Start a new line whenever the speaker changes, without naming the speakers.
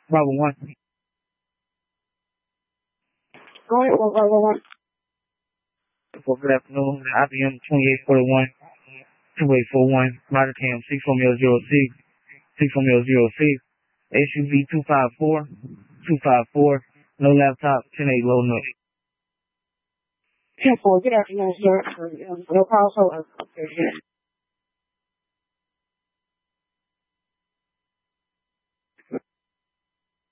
Bravo 1.
Go ahead, Bravo 1.
Good afternoon. IBM 2841, 2841, Rotterdam 6 Romeo 06, 6 Romeo 06, SUV 254, 254, no laptop, 10-8 low note.
10-4, good afternoon, sir. No call, so